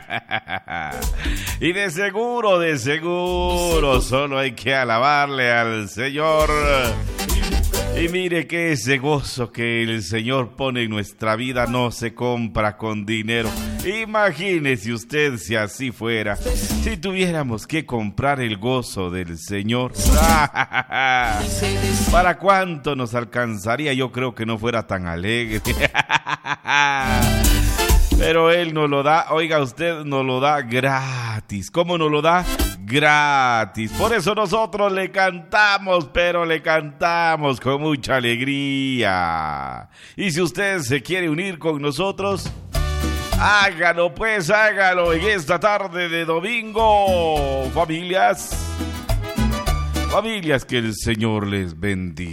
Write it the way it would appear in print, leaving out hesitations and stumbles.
Y de seguro, solo hay que alabarle al Señor. Y mire que ese gozo que el Señor pone en nuestra vida no se compra con dinero. Imagínese usted si así fuera, si tuviéramos que comprar el gozo del Señor. ¿Para cuánto nos alcanzaría? Yo creo que no fuera tan alegre. Pero Él nos lo da, oiga usted, nos lo da gratis. ¿Cómo nos lo da? Gratis. Por eso nosotros le cantamos, pero le cantamos con mucha alegría. Y si usted se quiere unir con nosotros, hágalo pues, hágalo en esta tarde de domingo. Familias, que el Señor les bendiga.